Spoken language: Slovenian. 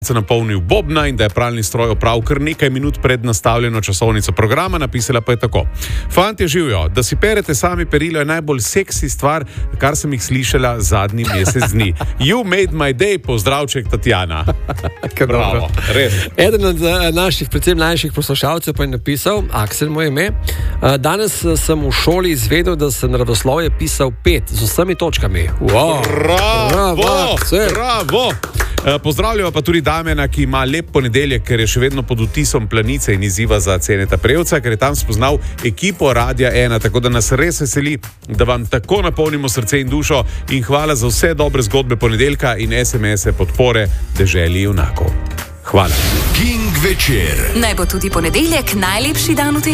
se napolnil bobna in da je pralni stroj opravil kar nekaj minut pred nastavljeno časovnico programa, napisala pa je tako. Fantje, živijo, da si perete sami perilo je najbolj seksi stvar, kar sem jih slišala zadnji mesec dni. You made my day, pozdravček Tatjana. Bravo, res. Eden od naših, predvsem najših poslušalcev pa je napisal, Aksel mu je ime, danes sem v šoli izvedel, da sem naravoslovje pisal 5 z vsemi točkami. Wow. Bravo! Pozdravljamo pa tudi Damjana, ki ima lep ponedeljek, ker je še vedno pod vtisom Planice in izziva za Ceneta Prevca, ker je tam spoznal ekipo Radia 1, tako da nas res veseli, da vam tako napolnimo srce in dušo in hvala za vse dobre zgodbe ponedeljka in SMS-e podpore deželi junakov. Hvala. King večer. Naj bo tudi ponedeljek najlepši dan v tej